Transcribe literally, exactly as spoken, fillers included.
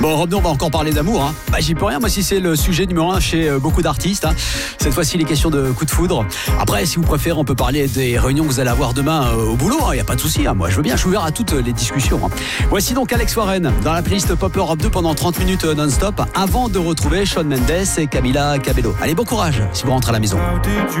Bon, Rob, on va encore parler d'amour. Hein. Bah, j'y peux rien, moi, si c'est le sujet numéro un chez euh, beaucoup d'artistes. Hein. Cette fois-ci, les questions de coup de foudre. Après, si vous préférez, on peut parler des réunions que vous allez avoir demain euh, au boulot. Il hein, n'y a pas de souci. Hein. Moi, je veux bien, je suis ouvert à toutes les discussions. Hein. Voici donc Alex Warren dans la playlist Pop Europe deux pendant trente minutes non-stop avant de retrouver Shawn Mendes et Camila Cabello. Allez, bon courage si vous rentrez à la maison.